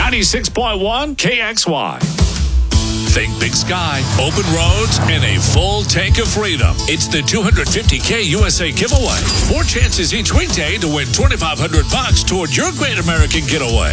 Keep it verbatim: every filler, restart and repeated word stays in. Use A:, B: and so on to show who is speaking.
A: ninety-six point one K X Y.
B: Think Big Sky, open roads, and a full tank of freedom. It's the two hundred fifty K U S A giveaway. Four chances each weekday to win twenty-five hundred bucks toward your great American getaway.